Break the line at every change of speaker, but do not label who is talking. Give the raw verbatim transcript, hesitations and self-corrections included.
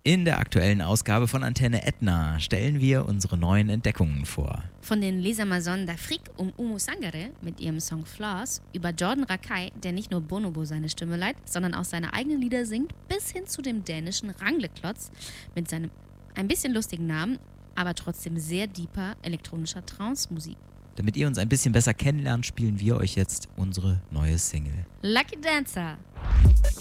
In der aktuellen Ausgabe von Antenne Edna stellen wir unsere neuen Entdeckungen vor.
Von den Les Amazones d'Afrique um Oumou Sangaré mit ihrem Song Flaws, über Jordan Rakei, der nicht nur Bonobo seine Stimme leiht, sondern auch seine eigenen Lieder singt, bis hin zu dem dänischen Rangleklotz mit seinem ein bisschen lustigen Namen, aber trotzdem sehr deeper elektronischer Trance-Musik.
Damit ihr uns ein bisschen besser kennenlernt, spielen wir euch jetzt unsere neue Single.
Lucky Dancer!